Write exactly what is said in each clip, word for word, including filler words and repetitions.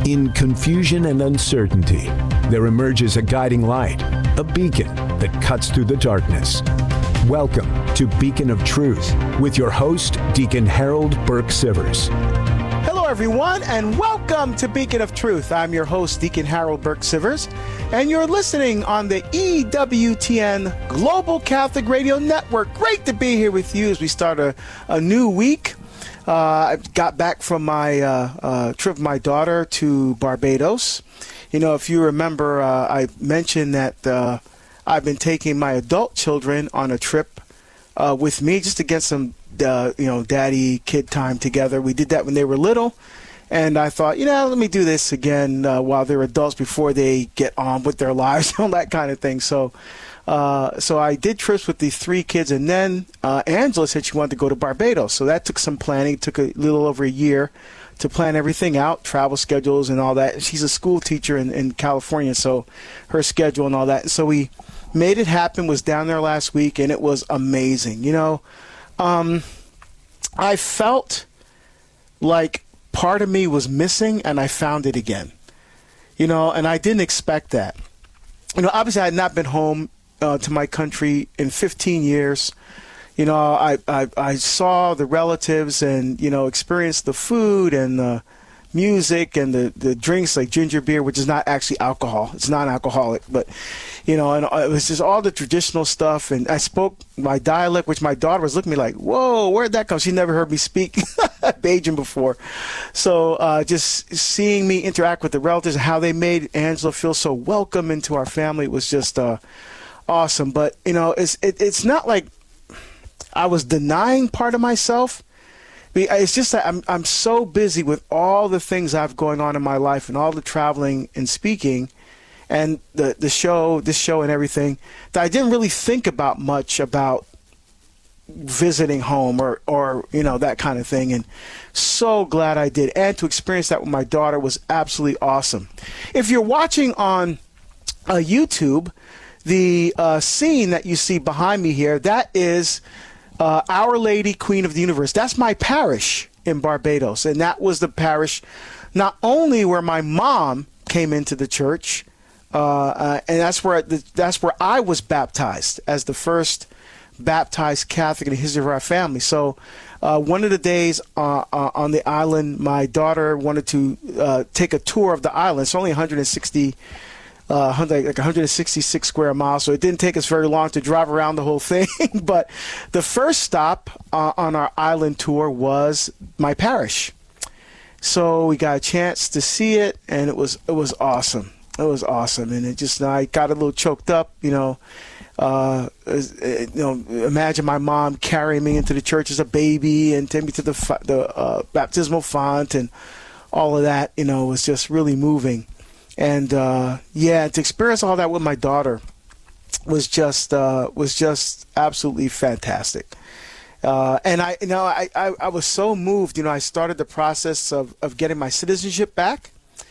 In confusion and uncertainty, there emerges a guiding light, a beacon that cuts through the darkness. Welcome to Beacon of Truth with your host, Deacon Harold Burke Sivers. Hello, everyone, and welcome to Beacon of Truth. I'm your host, Deacon Harold Burke Sivers, and you're listening on the E W T N Global Catholic Radio Network. Great to be here with you as we start a, a new week. Uh, I got back from my uh, uh, trip with my daughter to Barbados. You know, if you remember, uh, I mentioned that uh, I've been taking my adult children on a trip uh, with me just to get some, uh, you know, daddy-kid time together. We did that when they were little, and I thought, you know, let me do this again uh, while they're adults before they get on with their lives, all that kind of thing. So. Uh, so I did trips with the three kids, and then uh, Angela said she wanted to go to Barbados. So that took some planning. It took a little over a year to plan everything out, travel schedules and all that. She's a school teacher in, in California, so her schedule and all that. So we made it happen, was down there last week, and it was amazing. You know, um, I felt like part of me was missing, and I found it again. You know, and I didn't expect that. You know, obviously I had not been home Uh, to my country in fifteen years. You know, I, I I saw the relatives and, you know, experienced the food and the music and the, the drinks like ginger beer, which is not actually alcohol. It's non-alcoholic, but, you know, and it was just all the traditional stuff. And I spoke my dialect, which my daughter was looking at me like, whoa, where'd that come? She never heard me speak Bajan before. So uh, just seeing me interact with the relatives and how they made Angela feel so welcome into our family was just uh, awesome. But, you know, it's it, it's not like I was denying part of myself. It's just that I'm I'm so busy with all the things I have going on in my life and all the traveling and speaking and the, the show, this show and everything, that I didn't really think about much about visiting home or, or, you know, that kind of thing. And so glad I did. And to experience that with my daughter was absolutely awesome. If you're watching on uh, YouTube, the uh, scene that you see behind me here, that is uh, Our Lady, Queen of the Universe. That's my parish in Barbados. And that was the parish not only where my mom came into the church, uh, uh, and that's where the, that's where I was baptized as the first baptized Catholic in the history of our family. So uh, one of the days uh, uh, on the island, my daughter wanted to uh, take a tour of the island. It's only one hundred sixty Uh, like one hundred sixty-six square miles, so it didn't take us very long to drive around the whole thing. But the first stop uh, on our island tour was my parish, so we got a chance to see it, and it was it was awesome. It was awesome, and it just I got a little choked up, you know. Uh, you know, imagine my mom carrying me into the church as a baby and taking me to the the uh, baptismal font and all of that. You know, was just really moving. And uh, yeah, to experience all that with my daughter was just uh, was just absolutely fantastic. Uh, and I, you know, I, I, I was so moved. You know, I started the process of, of getting my citizenship back.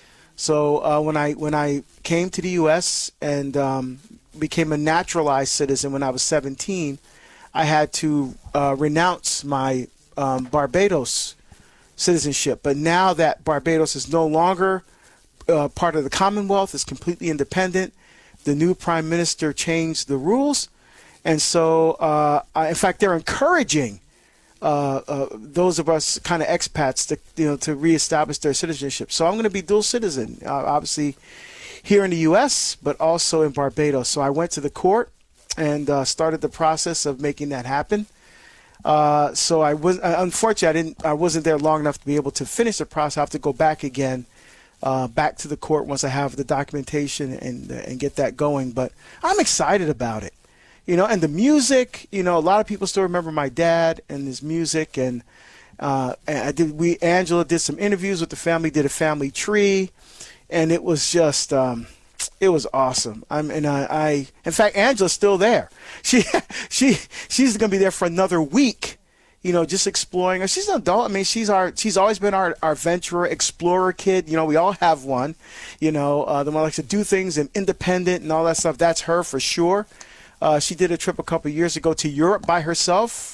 So uh, when I when I came to the U S and um, became a naturalized citizen when I was seventeen, I had to uh, renounce my um, Barbados citizenship. But now that Barbados is no longer Uh, part of the Commonwealth, is completely independent. The new prime minister changed the rules, and so uh, I, in fact, they're encouraging uh, uh, those of us kind of expats to you know to reestablish their citizenship. So I'm going to be dual citizen, uh, obviously here in the U S, but also in Barbados. So I went to the court and uh, started the process of making that happen. Uh, so I was unfortunately I didn't I wasn't there long enough to be able to finish the process. I have to go back again. Uh, back to the court once I have the documentation and uh, and get that going. But I'm excited about it, you know. And the music, you know, a lot of people still remember my dad and his music. And, uh, and I did. We Angela did some interviews with the family, did a family tree, and it was just um, it was awesome. I'm and I, I in fact Angela's still there. She she she's going to be there for another week. You know, just exploring. She's an adult. I mean, she's our. She's always been our, our venturer, explorer kid. You know, we all have one. You know, uh, the one likes to do things and independent and all that stuff. That's her for sure. Uh, she did a trip a couple of years ago to Europe by herself